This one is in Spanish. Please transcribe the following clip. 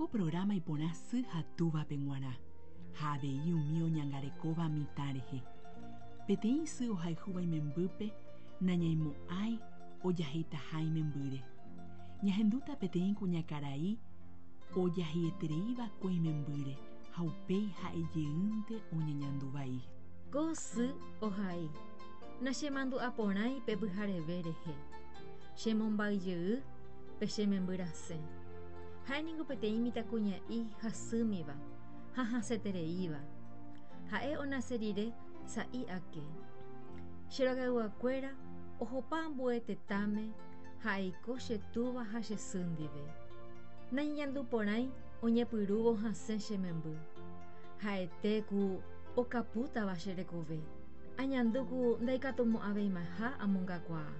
Oiko programa ipona sy hatuva penguara. Havei umio ñangarekóva mitãrehe. Peteĩ sy ohayhúva imembýpe nañaimo'ãi ojaheitaha imembýre. Ñahendúta peteĩ kuñakarai ojahietereívakue imembýre ha upéi ha'ejeýnte oñeñanduvai. Ko sy ohai nachemandu'aporãi pe pyhareve rehe. Chemombaijey pe chemembyrasẽ. Ha'éniko peteĩ mitãkuña'i hasýmiva ha hasẽtereíva. Ha'e onase rire sa'i ake. Cherogayguakuéra ohopa ambue tetáme ha aiko che túva ha che sy ndive. Nañeñanduporãi oñepyrũvo hasẽ che memby. Ha'ete ku okapútava che rekove. Añandu ku ndaikatumo'ãveimaha amongakuaa.